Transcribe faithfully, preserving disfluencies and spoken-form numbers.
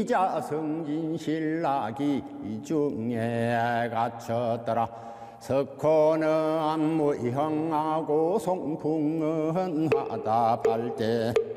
이자 성진 신라기 중에 갇혔더라. 석호는 무형하고 송풍은 하다 팔때